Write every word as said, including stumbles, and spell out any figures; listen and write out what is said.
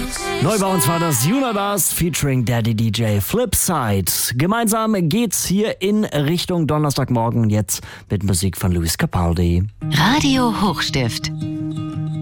Neu bei uns war das Universe featuring Daddy D J Flipside. Gemeinsam geht's hier in Richtung Donnerstagmorgen, jetzt mit Musik von Lewis Capaldi. Radio Hochstift.